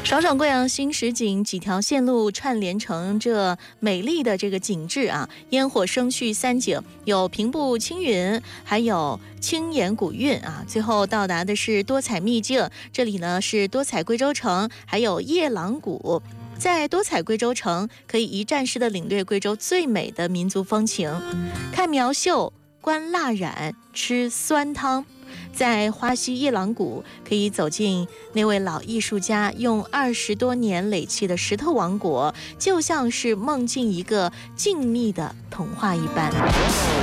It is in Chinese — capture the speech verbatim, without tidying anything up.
爽爽贵阳新石井几条线路串联成这美丽的这个景致啊，烟火生趣三景，有平步青云，还有青岩古韵啊，最后到达的是多彩秘境，这里呢是多彩贵州城，还有夜郎谷。在多彩贵州城，可以一站式的领略贵州最美的民族风情，看苗绣，观蜡染，吃酸汤。在花溪夜郎谷，可以走进那位老艺术家用二十多年垒砌的石头王国，就像是梦境一个静谧的童话一般。